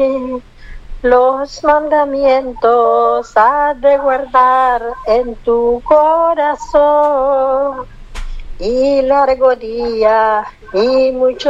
Los mandamientos has de guardar en tu corazón, y largo día y mucho